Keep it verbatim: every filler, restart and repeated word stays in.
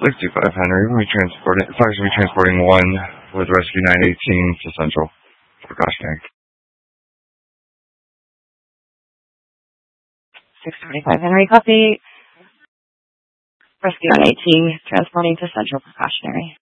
six two five Henry, we transporting, Fox will be transporting one with Rescue nine eighteen to Central. Precautionary. six twenty-five Henry, copy. Rescue nine eighteen, transporting to Central, precautionary.